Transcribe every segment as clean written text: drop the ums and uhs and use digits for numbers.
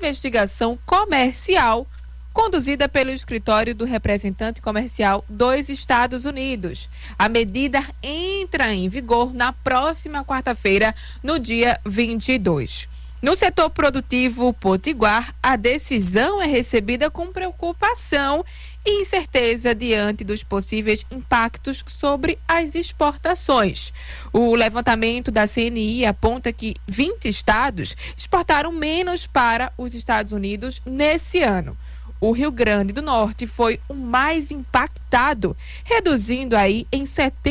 investigação comercial conduzida pelo escritório do representante comercial dos Estados Unidos. A medida entra em vigor na próxima quarta-feira, no dia 22. No setor produtivo potiguar, a decisão é recebida com preocupação e incerteza diante dos possíveis impactos sobre as exportações. O levantamento da CNI aponta que 20 estados exportaram menos para os Estados Unidos nesse ano. O Rio Grande do Norte foi o mais impactado, reduzindo aí em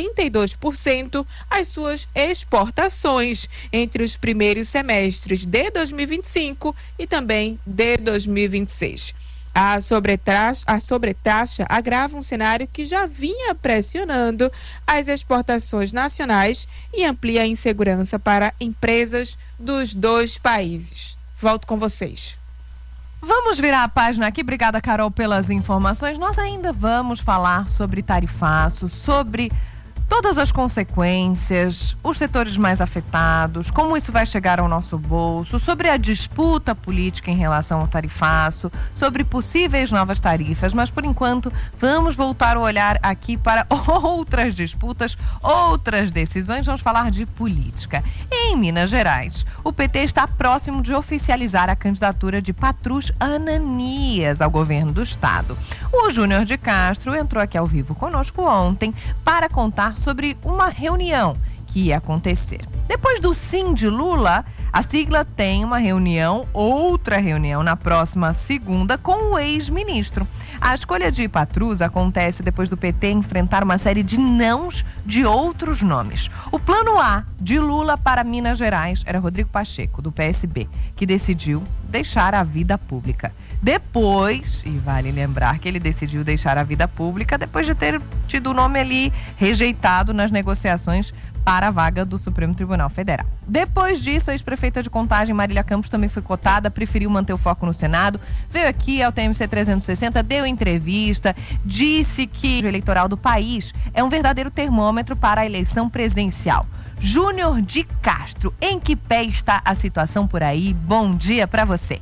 72% as suas exportações entre os primeiros semestres de 2025 e também de 2026. A sobretaxa agrava um cenário que já vinha pressionando as exportações nacionais e amplia a insegurança para empresas dos dois países. Volto com vocês. Vamos virar a página aqui. Obrigada, Carol, pelas informações. Nós ainda vamos falar sobre tarifaço, sobre todas as consequências, os setores mais afetados, como isso vai chegar ao nosso bolso, sobre a disputa política em relação ao tarifaço, sobre possíveis novas tarifas, mas por enquanto vamos voltar o olhar aqui para outras disputas, outras decisões. Vamos falar de política. Em Minas Gerais, o PT está próximo de oficializar a candidatura de Patrus Ananias ao governo do estado. O Júnior de Castro entrou aqui ao vivo conosco ontem para contar sobre uma reunião que ia acontecer. Depois do sim de Lula, a sigla tem uma reunião, outra reunião na próxima segunda com o ex-ministro. A escolha de Patrus acontece depois do PT enfrentar uma série de nãos de outros nomes. O plano A de Lula para Minas Gerais era Rodrigo Pacheco, do PSB, que decidiu deixar a vida pública. Depois, e vale lembrar que ele decidiu deixar a vida pública depois de ter tido o nome ali rejeitado nas negociações para a vaga do Supremo Tribunal Federal. Depois disso, a ex-prefeita de Contagem, Marília Campos, também foi cotada, preferiu manter o foco no Senado, veio aqui ao TMC 360, deu entrevista, disse que o eleitoral do país é um verdadeiro termômetro para a eleição presidencial. Júnior de Castro, em que pé está a situação por aí? Bom dia para você.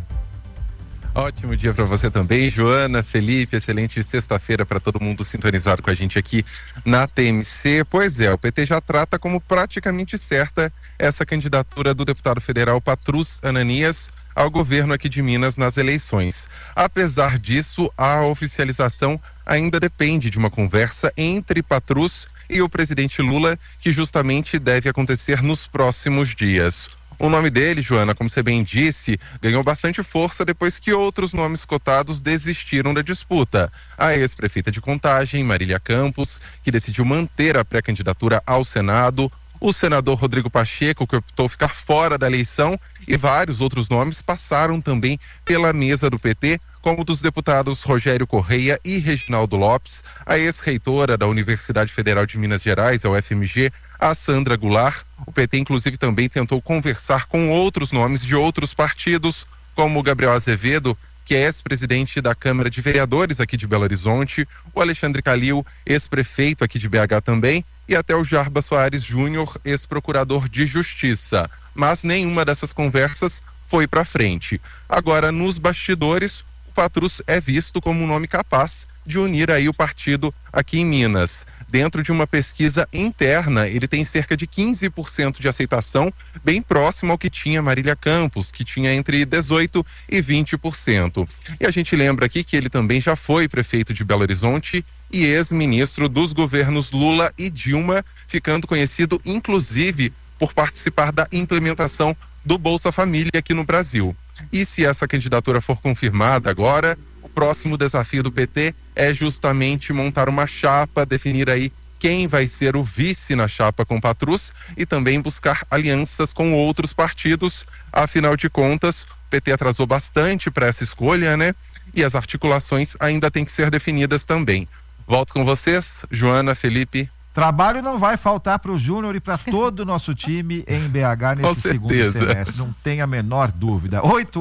Ótimo dia para você também, Joana, Felipe, excelente sexta-feira para todo mundo sintonizado com a gente aqui na TMC. Pois é, o PT já trata como praticamente certa essa candidatura do deputado federal Patrus Ananias ao governo aqui de Minas nas eleições. Apesar disso, a oficialização ainda depende de uma conversa entre Patrus e o presidente Lula, que justamente deve acontecer nos próximos dias. O nome dele, Joana, como você bem disse, ganhou bastante força depois que outros nomes cotados desistiram da disputa. A ex-prefeita de Contagem, Marília Campos, que decidiu manter a pré-candidatura ao Senado, o senador Rodrigo Pacheco, que optou ficar fora da eleição, e vários outros nomes passaram também pela mesa do PT, como dos deputados Rogério Correia e Reginaldo Lopes, a ex-reitora da Universidade Federal de Minas Gerais, a UFMG, a Sandra Goulart. O PT, inclusive, também tentou conversar com outros nomes de outros partidos, como o Gabriel Azevedo, que é ex-presidente da Câmara de Vereadores aqui de Belo Horizonte, o Alexandre Calil, ex-prefeito aqui de BH também, e até o Jarba Soares Júnior, ex-procurador de Justiça. Mas nenhuma dessas conversas foi para frente. Agora, nos bastidores, o Patrus é visto como um nome capaz de unir aí o partido aqui em Minas. Dentro de uma pesquisa interna, ele tem cerca de 15% de aceitação, bem próximo ao que tinha Marília Campos, que tinha entre 18% e 20%. E a gente lembra aqui que ele também já foi prefeito de Belo Horizonte e ex-ministro dos governos Lula e Dilma, ficando conhecido inclusive por participar da implementação do Bolsa Família aqui no Brasil. E se essa candidatura for confirmada agora, o próximo desafio do PT é justamente montar uma chapa, definir aí quem vai ser o vice na chapa com Patrus e também buscar alianças com outros partidos. Afinal de contas, o PT atrasou bastante para essa escolha, né? E as articulações ainda têm que ser definidas também. Volto com vocês, Joana, Felipe. Trabalho não vai faltar para o Júnior e para todo o nosso time em BH nesse segundo semestre, não tem a menor dúvida.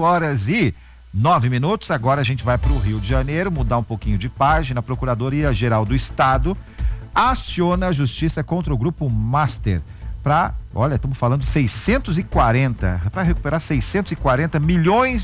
8h09. Agora a gente vai para o Rio de Janeiro, mudar um pouquinho de página. A Procuradoria-Geral do Estado aciona a justiça contra o Grupo Master para, olha, estamos falando 640, para recuperar 640 milhões